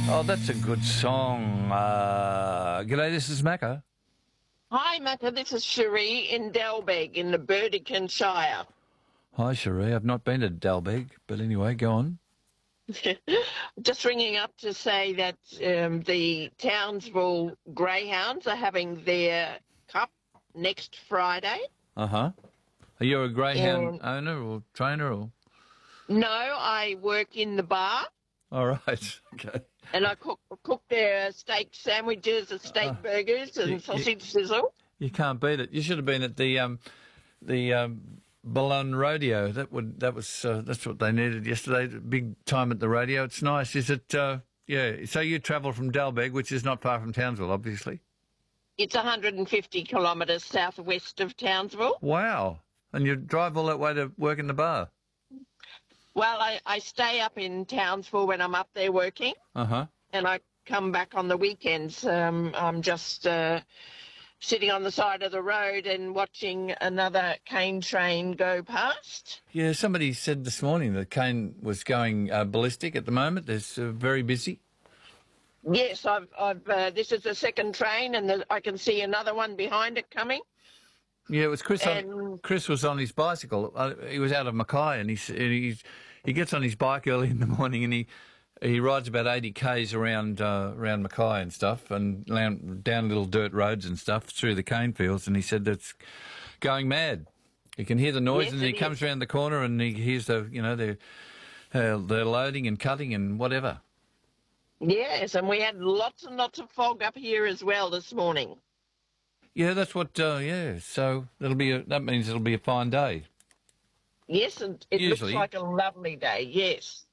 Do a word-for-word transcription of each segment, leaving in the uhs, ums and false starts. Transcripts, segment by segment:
Oh, that's a good song. Uh, g'day, this is Macca. Hi, Macca. This is Cherie in Dalbeg in the Burdekin Shire. Hi, Cherie. I've not been to Dalbeg, but anyway, go on. Just ringing up to say that um, the Townsville Greyhounds are having their cup next Friday. Uh-huh. Are you a greyhound And owner or trainer or...? no, I work in the bar All right, okay. and I cook cook their steak sandwiches, and steak Uh, burgers, and you, you, sausage sizzle. you can't beat it. You should have been at the um, the um, Ballon Rodeo. That would that was uh, that's what they needed yesterday. Big time at the rodeo. It's nice. Is it? Uh, yeah. So you travel from Dalbeg, which is not far from Townsville, obviously. It's one hundred fifty kilometres southwest of Townsville. Wow. And you drive all that way to work in the bar. Well, I, I stay up in Townsville when I'm up there working. Uh-huh. And I come back on the weekends. Um, I'm just uh, sitting on the side of the road and watching another cane train go past. Yeah, somebody said this morning that cane was going uh, ballistic at the moment. It's uh, very busy. Yes, I've. I've. Uh, this is the second train, and the, I can see another one behind it coming. Yeah, it was Chris. On, And Chris was on his bicycle. Uh, he was out of Mackay, and he he he gets on his bike early in the morning, and he he rides about eighty k's around uh, around Mackay and stuff, and down, down little dirt roads and stuff through the cane fields. And he said that's going mad. He can hear the noise, yes, and he it comes is. around the corner, and he hears the you know they're uh, they're loading and cutting and whatever. Yes, and we had lots and lots of fog up here as well this morning. Yeah, that's what. Uh, yeah, so that'll be a, that means it'll be a fine day. Yes, and it Usually. looks like a lovely day. Yes.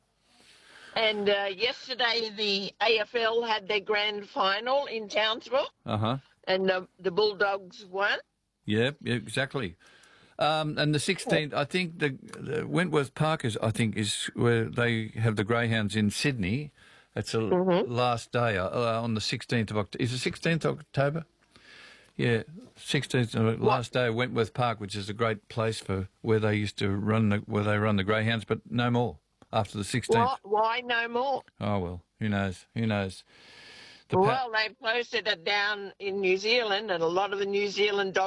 And uh, yesterday the A F L had their grand final in Townsville, Uh huh. and the, the Bulldogs won. Yeah, yeah, exactly. Um, and the sixteenth, I think the, the Wentworth Park is, I think, is where they have the Greyhounds in Sydney. It's the Mm-hmm. last day uh, on the sixteenth of October. Is it sixteenth of October? Yeah, sixteenth, uh, last day of Wentworth Park, which is a great place for where they used to run the, where they run the Greyhounds, but no more after the sixteenth. Why, why no more? Oh well, who knows? Who knows? The pa- Well, they've posted it down in New Zealand, and a lot of the New Zealand dogs